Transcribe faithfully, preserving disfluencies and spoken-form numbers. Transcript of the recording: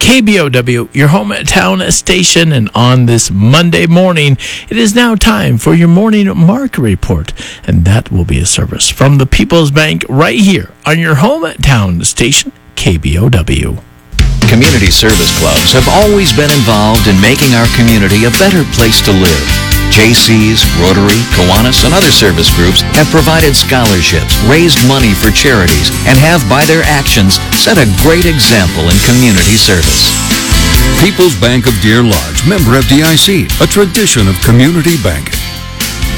K B O W, your hometown station, and on this Monday morning, it is now time for your morning market report, and that will be a service from the People's Bank right here on your hometown station, K B O W. Community service clubs have always been involved in making our community a better place to live. J C's, Rotary, Kiwanis, and other service groups have provided scholarships, raised money for charities, and have, by their actions, set a great example in community service. People's Bank of Deer Lodge, member F D I C, a tradition of community banking.